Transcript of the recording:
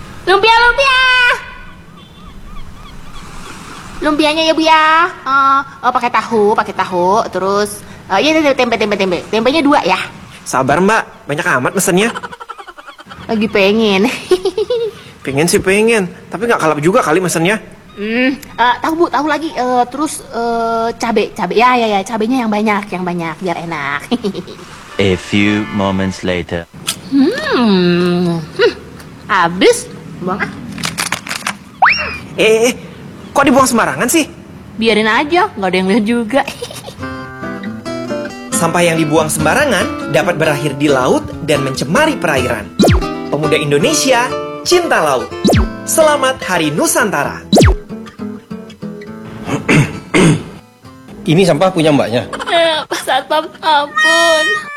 Lumpia, lumpia. Lumpianya ya Bu ya. Pakai tahu, terus iya tempe. Tempenya 2 ya. Sabar Mbak, banyak amat mesennya. Lagi pengen. Pengen sih pengen, tapi nggak kalap juga kali mesennya. Tahu Bu, tahu lagi. Terus cabe ya, cabenya yang banyak biar enak. A few moments later. Habis, buang ah. Kok dibuang sembarangan sih? Biarin aja, nggak ada yang lihat juga. Sampah yang dibuang sembarangan dapat berakhir di laut dan mencemari perairan. Pemuda Indonesia, cinta laut. Selamat Hari Nusantara. Ini sampah punya mbaknya. Pak Satpam, ampun.